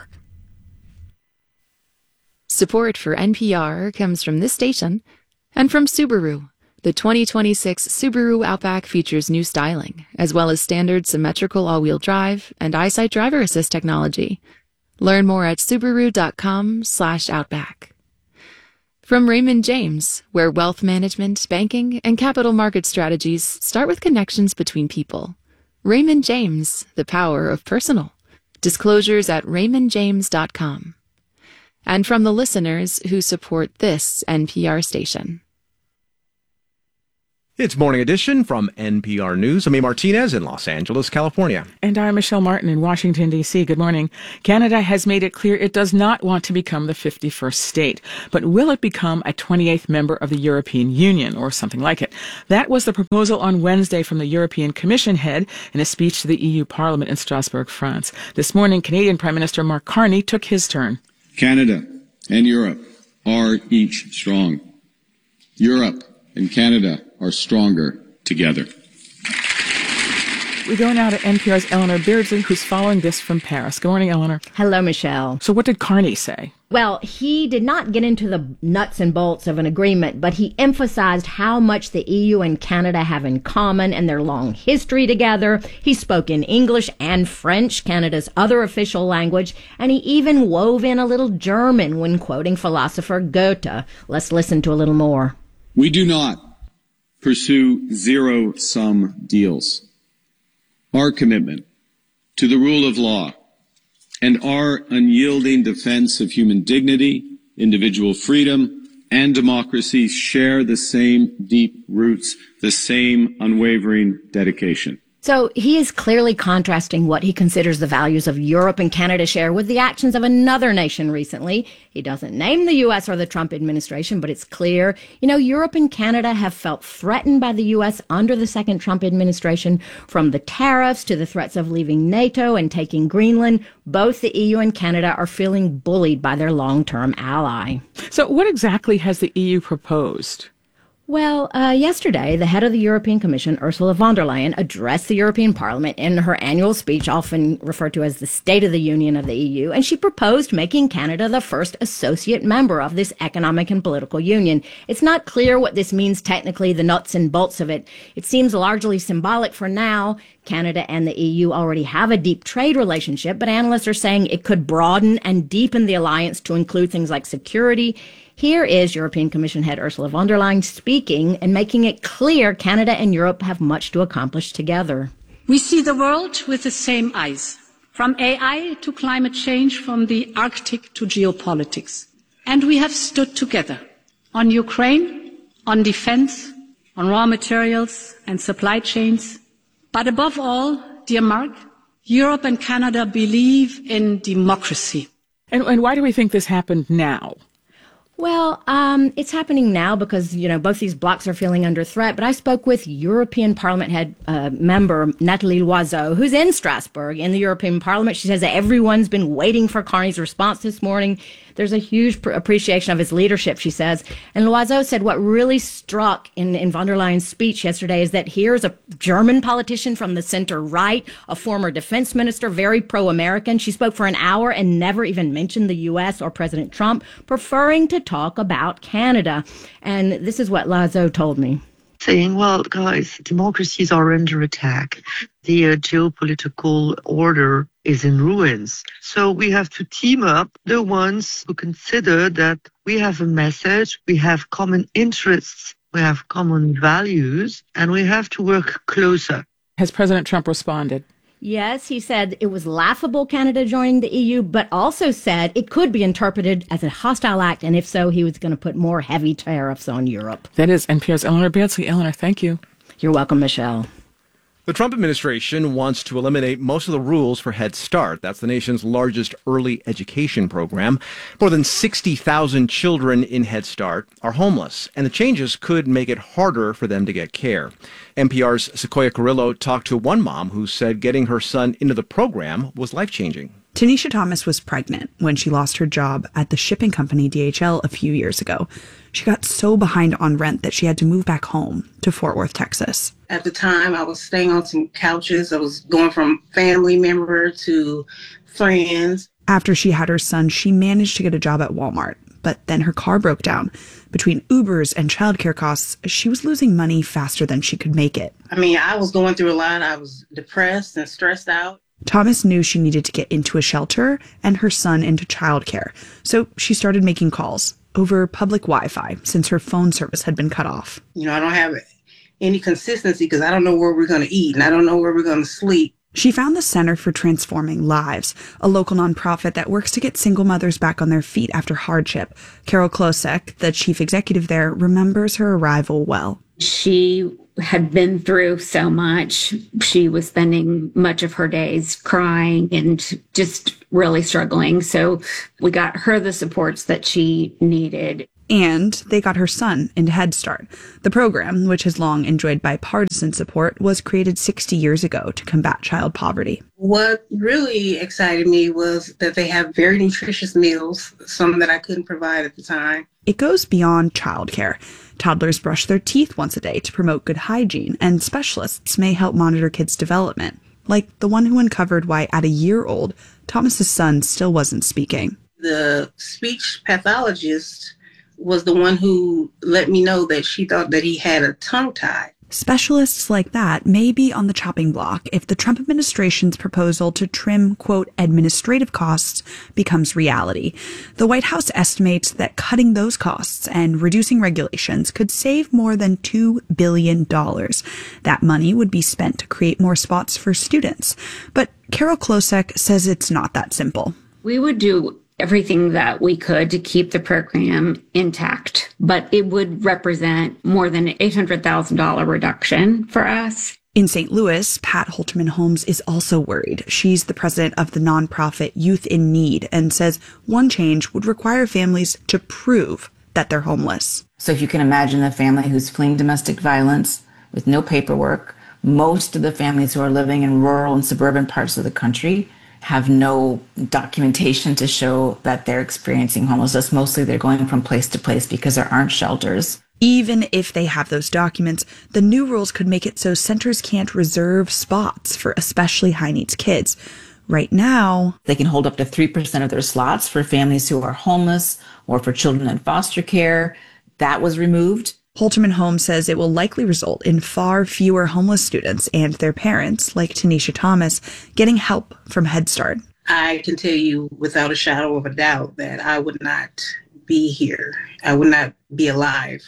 Support for NPR comes from this station and from Subaru. The 2026 Subaru Outback features new styling, as well as standard symmetrical all-wheel drive and EyeSight driver assist technology. Learn more at Subaru.com/Outback. From Raymond James, where wealth management, banking, and capital market strategies start with connections between people. Raymond James, the power of personal. Disclosures at raymondjames.com. And from the listeners who support this NPR station. It's Morning Edition from NPR News. I'm A. Martinez in Los Angeles, California. And I'm Michelle Martin in Washington, D.C. Good morning. Canada has made it clear it does not want to become the 51st state. But will it become a 28th member of the European Union or something like it? That was the proposal on Wednesday from the European Commission head in a speech to the EU Parliament in Strasbourg, France. This morning, Canadian Prime Minister Mark Carney took his turn. Canada and Europe are each strong. Europe and Canada are stronger together. We go now to NPR's Eleanor Beardsley, who's following this from Paris. Good morning, Eleanor. Hello, Michelle. So what did Carney say? Well, he did not get into the nuts and bolts of an agreement, but he emphasized how much the EU and Canada have in common and their long history together. He spoke in English and French, Canada's other official language, and he even wove in a little German when quoting philosopher Goethe. Let's listen to a little more. We do not pursue zero-sum deals. Our commitment to the rule of law and our unyielding defense of human dignity, individual freedom, and democracy share the same deep roots, the same unwavering dedication. So he is clearly contrasting what he considers the values of Europe and Canada share with the actions of another nation recently. He doesn't name the U.S. or the Trump administration, but it's clear. You know, Europe and Canada have felt threatened by the U.S. under the second Trump administration, from the tariffs to the threats of leaving NATO and taking Greenland. Both the EU and Canada are feeling bullied by their long-term ally. So what exactly has the EU proposed? Well, yesterday, the head of the European Commission, Ursula von der Leyen, addressed the European Parliament in her annual speech, often referred to as the State of the Union of the EU, and she proposed making Canada the first associate member of this economic and political union. It's not clear what this means technically, the nuts and bolts of it. It seems largely symbolic for now. Canada and the EU already have a deep trade relationship, but analysts are saying it could broaden and deepen the alliance to include things like security. Here is European Commission head Ursula von der Leyen speaking and making it clear Canada and Europe have much to accomplish together. We see the world with the same eyes, from AI to climate change, from the Arctic to geopolitics. And we have stood together on Ukraine, on defense, on raw materials and supply chains. But above all, dear Mark, Europe and Canada believe in democracy. And why do we think this happened now? Well, it's happening now because, you know, both these blocs are feeling under threat. But I spoke with European Parliament head member Nathalie Loiseau, who's in Strasbourg in the European Parliament. She says that everyone's been waiting for Carney's response this morning. There's a huge appreciation of his leadership, she says. And Loiseau said what really struck in von der Leyen's speech yesterday is that here's a German politician from the center right, a former defense minister, very pro-American. She spoke for an hour and never even mentioned the U.S. or President Trump, preferring to talk about Canada. And this is what Loiseau told me. Saying, well, guys, democracies are under attack. The geopolitical order is in ruins. So we have to team up the ones who consider that we have a message, we have common interests, we have common values, and we have to work closer. Has President Trump responded? Yes, he said it was laughable Canada joining the EU, but also said it could be interpreted as a hostile act, and if so, he was going to put more heavy tariffs on Europe. That is NPR's Eleanor Beardsley. Eleanor, thank you. You're welcome, Michelle. The Trump administration wants to eliminate most of the rules for Head Start. That's the nation's largest early education program. More than 60,000 children in Head Start are homeless, and the changes could make it harder for them to get care. NPR's Sequoia Carrillo talked to one mom who said getting her son into the program was life-changing. Tanisha Thomas was pregnant when she lost her job at the shipping company DHL a few years ago. She got so behind on rent that she had to move back home to Fort Worth, Texas. At the time, I was staying on some couches. I was going from family member to friends. After she had her son, she managed to get a job at Walmart, but then her car broke down. Between Ubers and childcare costs, she was losing money faster than she could make it. I mean, I was going through a lot. I was depressed and stressed out. Thomas knew she needed to get into a shelter and her son into childcare, so she started making calls. over public Wi-Fi since her phone service had been cut off. I don't have any consistency because I don't know where we're going to eat and I don't know where we're going to sleep. She found the Center for Transforming Lives, a local nonprofit that works to get single mothers back on their feet after hardship. Carol Klosek, the chief executive there, remembers her arrival well. She had been through so much. She was spending much of her days crying and just really struggling. So we got her the supports that she needed. And they got her son into Head Start. The program, which has long enjoyed bipartisan support, was created 60 years ago to combat child poverty. What really excited me was that they have very nutritious meals, some that I couldn't provide at the time. It goes beyond childcare. Toddlers brush their teeth once a day to promote good hygiene, and specialists may help monitor kids' development, like the one who uncovered why, at a year old, Thomas's son still wasn't speaking. The speech pathologist was the one who let me know that she thought that he had a tongue tie. Specialists like that may be on the chopping block if the Trump administration's proposal to trim, quote, administrative costs becomes reality. The White House estimates that cutting those costs and reducing regulations could save more than $2 billion. That money would be spent to create more spots for students. But Carol Klosek says it's not that simple. We would do everything that we could to keep the program intact, but it would represent more than an $800,000 reduction for us. In St. Louis, Pat Holterman Holmes is also worried. She's the president of the nonprofit Youth in Need and says one change would require families to prove that they're homeless. So if you can imagine a family who's fleeing domestic violence with no paperwork, most of the families who are living in rural and suburban parts of the country have no documentation to show that they're experiencing homelessness. Mostly they're going from place to place because there aren't shelters. Even if they have those documents, the new rules could make it so centers can't reserve spots for especially high-needs kids. Right now, they can hold up to 3% of their slots for families who are homeless or for children in foster care. That was removed. Holterman Holmes says it will likely result in far fewer homeless students and their parents, like Tanisha Thomas, getting help from Head Start. I can tell you without a shadow of a doubt that I would not be here. I would not be alive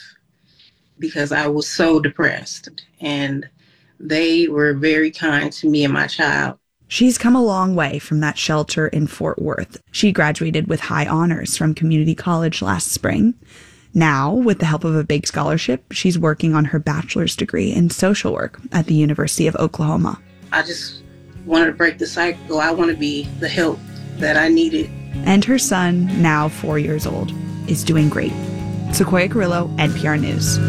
because I was so depressed. And they were very kind to me and my child. She's come a long way from that shelter in Fort Worth. She graduated with high honors from community college last spring. Now, with the help of a big scholarship, she's working on her bachelor's degree in social work at the University of Oklahoma. I just wanted to break the cycle. I want to be the help that I needed. And her son, now 4 years old, is doing great. Sequoia Carrillo, NPR News.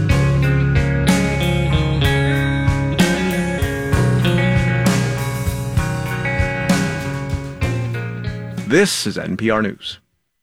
This is NPR News.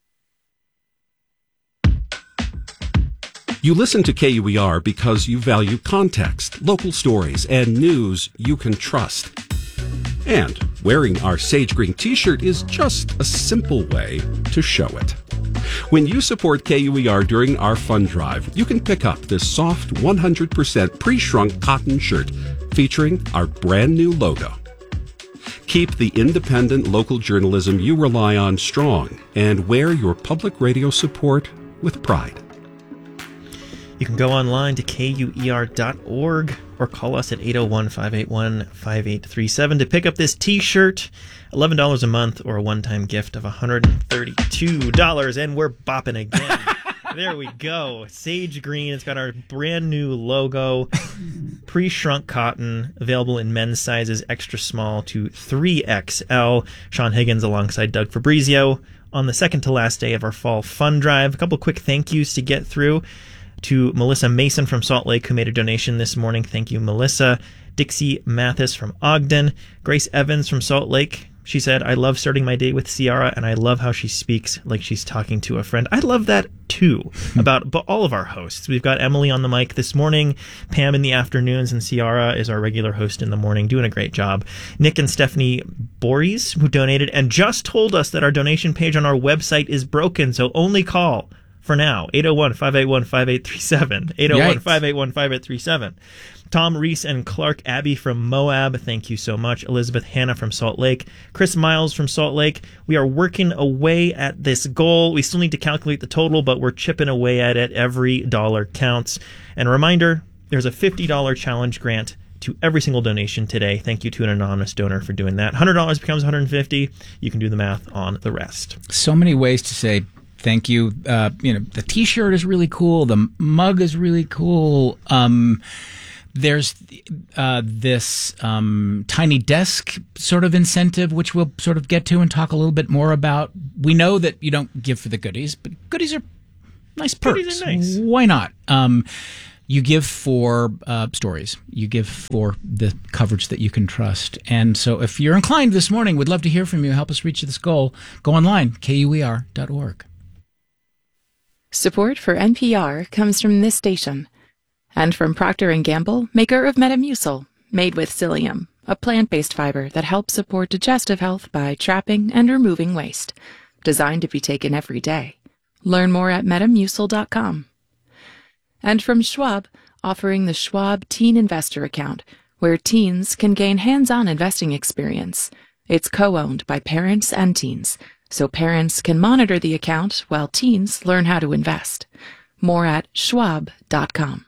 You listen to KUER because you value context, local stories, and news you can trust. And wearing our Sage Green t-shirt is just a simple way to show it. When you support KUER during our fund drive, you can pick up this soft 100% pre-shrunk cotton shirt featuring our brand new logo. Keep the independent local journalism you rely on strong and wear your public radio support with pride. You can go online to KUER.org or call us at 801-581-5837 to pick up this t-shirt. $11 a month or a one-time gift of $132. And we're bopping again. There we go. Sage Green. It's got our brand new logo. Pre-shrunk cotton. Available in men's sizes extra small to 3XL. Sean Higgins alongside Doug Fabrizio on the second to last day of our fall fund drive. A couple quick thank yous to get through. To Melissa Mason from Salt Lake, who made a donation this morning. Thank you, Melissa. Dixie Mathis from Ogden. Grace Evans from Salt Lake. She said, I love starting my day with Ciara, and I love how she speaks like she's talking to a friend. I love that, too, about all of our hosts. We've got Emily on the mic this morning, Pam in the afternoons, and Ciara is our regular host in the morning, doing a great job. Nick and Stephanie Boris, who donated and just told us that our donation page on our website is broken, so only call for now. 801-581-5837. 801-581-5837. Tom Reese and Clark Abbey from Moab, thank you so much. Elizabeth Hanna from Salt Lake. Chris Miles from Salt Lake. We are working away at this goal. We still need to calculate the total, but we're chipping away at it. Every dollar counts. And a reminder, there's a $50 challenge grant to every single donation today. Thank you to an anonymous donor for doing that. $100 becomes $150. You can do the math on the rest. So many ways to say thank you. The T-shirt is really cool. The mug is really cool. There's this tiny desk sort of incentive, which we'll sort of get to and talk a little bit more about. We know that you don't give for the goodies, but goodies are nice perks. Goodies are nice. Why not? You give for stories. You give for the coverage that you can trust. And so if you're inclined this morning, we'd love to hear from you. Help us reach this goal. Go online, KUER.org. Support for NPR comes from this station and from Procter & Gamble, maker of Metamucil, made with psyllium, a plant-based fiber that helps support digestive health by trapping and removing waste. Designed to be taken every day. Learn more at metamucil.com. And from Schwab, offering the Schwab Teen Investor Account, where teens can gain hands-on investing experience. It's co-owned by parents and teens, so parents can monitor the account while teens learn how to invest. More at schwab.com.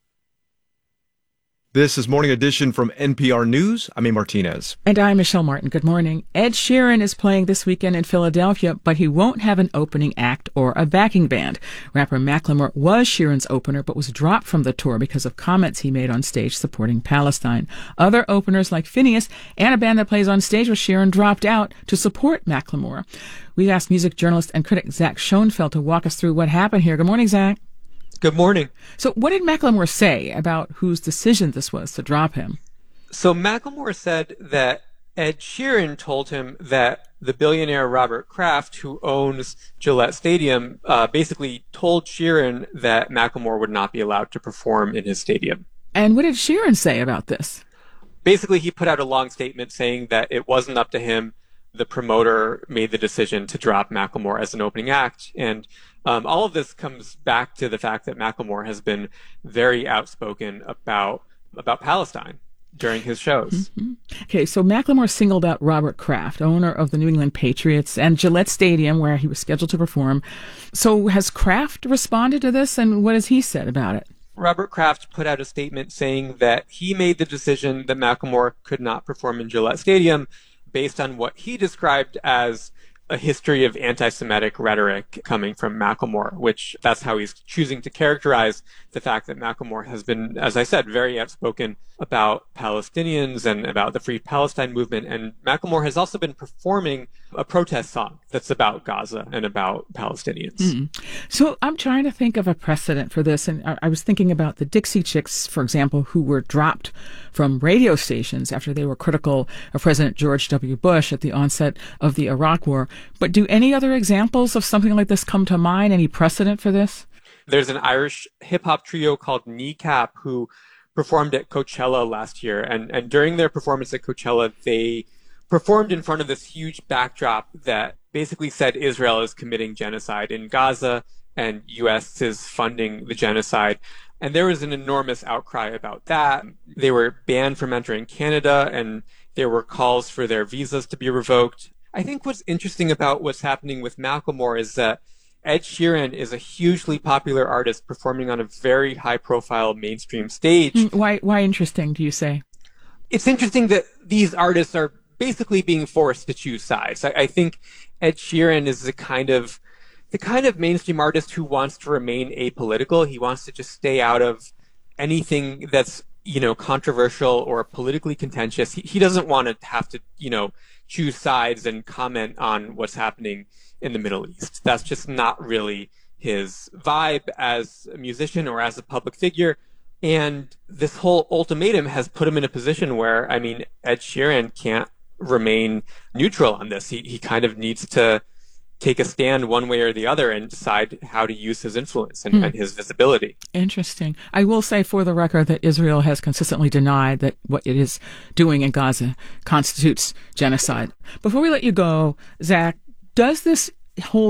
This is Morning Edition from NPR News. I'm A. Martinez. And I'm Michelle Martin. Good morning. Ed Sheeran is playing this weekend in Philadelphia, but he won't have an opening act or a backing band. Rapper Macklemore was Sheeran's opener, but was dropped from the tour because of comments he made on stage supporting Palestine. Other openers like Phineas and a band that plays on stage with Sheeran dropped out to support Macklemore. We've asked music journalist and critic Zach Schoenfeld to walk us through what happened here. Good morning, Zach. Good morning. So what did Macklemore say about whose decision this was to drop him? So Macklemore said that Ed Sheeran told him that the billionaire Robert Kraft, who owns Gillette Stadium, basically told Sheeran that Macklemore would not be allowed to perform in his stadium. And what did Sheeran say about this? Basically, he put out a long statement saying that it wasn't up to him. The promoter made the decision to drop Macklemore as an opening act. And all of this comes back to the fact that Macklemore has been very outspoken about Palestine during his shows. Mm-hmm. Okay, so Macklemore singled out Robert Kraft, owner of the New England Patriots, and Gillette Stadium, where he was scheduled to perform. So has Kraft responded to this, and what has he said about it? Robert Kraft put out a statement saying that he made the decision that Macklemore could not perform in Gillette Stadium based on what he described as a history of anti-Semitic rhetoric coming from Macklemore, which that's how he's choosing to characterize the fact that Macklemore has been, as I said, very outspoken about Palestinians and about the Free Palestine movement. And Macklemore has also been performing a protest song that's about Gaza and about Palestinians. Mm-hmm. So I'm trying to think of a precedent for this. And I was thinking about the Dixie Chicks, for example, who were dropped from radio stations after they were critical of President George W. Bush at the onset of the Iraq War. But do any other examples of something like this come to mind? Any precedent for this? There's an Irish hip-hop trio called Kneecap who performed at Coachella last year. And during their performance at Coachella, they performed in front of this huge backdrop that basically said Israel is committing genocide in Gaza and U.S. is funding the genocide. And there was an enormous outcry about that. They were banned from entering Canada, and there were calls for their visas to be revoked. I think what's interesting about what's happening with Macklemore is that Ed Sheeran is a hugely popular artist performing on a very high-profile mainstream stage. Why interesting, do you say? It's interesting that these artists are basically being forced to choose sides. I think Ed Sheeran is the kind of mainstream artist who wants to remain apolitical. He wants to just stay out of anything that's, controversial or politically contentious. He doesn't want to have to, choose sides and comment on what's happening in the Middle East. That's just not really his vibe as a musician or as a public figure. And this whole ultimatum has put him in a position where, Ed Sheeran can't remain neutral on this. He kind of needs to take a stand one way or the other and decide how to use his influence and his visibility. Interesting. I will say for the record that Israel has consistently denied that what it is doing in Gaza constitutes genocide. Before we let you go, Zach, does this whole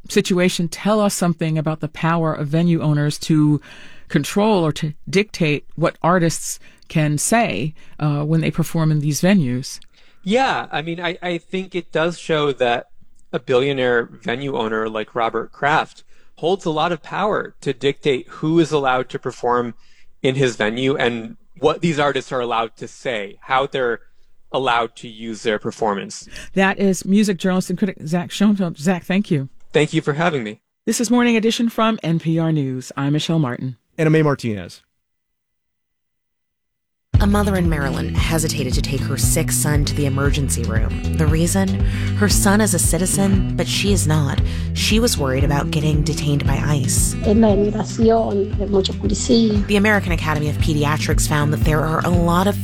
situation tell us something about the power of venue owners to control or to dictate what artists can say when they perform in these venues? Yeah, I mean, I think it does show that a billionaire venue owner like Robert Kraft holds a lot of power to dictate who is allowed to perform in his venue and what these artists are allowed to say, how they're allowed to use their performance. That is music journalist and critic Zach Schoenfeld. Zach, thank you. Thank you for having me. This is Morning Edition from NPR News. I'm Michelle Martin. And I'm May Martinez. A mother in Maryland hesitated to take her sick son to the emergency room. The reason? Her son is a citizen, but she is not. She was worried about getting detained by ICE. The American Academy of Pediatrics found that there are a lot of